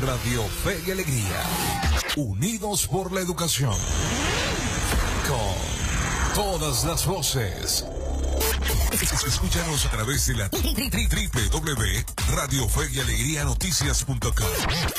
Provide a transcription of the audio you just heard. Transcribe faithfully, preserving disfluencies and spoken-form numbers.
Radio Fe y Alegría, unidos por la educación, con todas las voces. Escúchanos a través de la doble u doble u doble u punto radio fe y alegría noticias punto com.